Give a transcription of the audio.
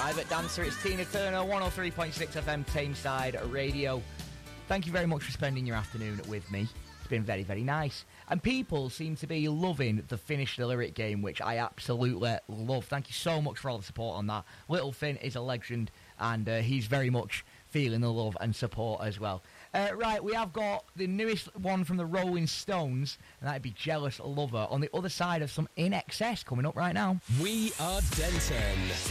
Private Dancer, it's Tina Turner, 103.6 FM Tameside Radio. Thank you very much for spending your afternoon with me. It's been very, very nice. And people seem to be loving the Finish the Lyric game, which I absolutely love. Thank you so much for all the support on that. Little Finn is a legend, and he's very much feeling the love and support as well. Right, we have got the newest one from the Rolling Stones, and that'd be Jealous Lover, on the other side of some In Excess coming up right now. We are Denton.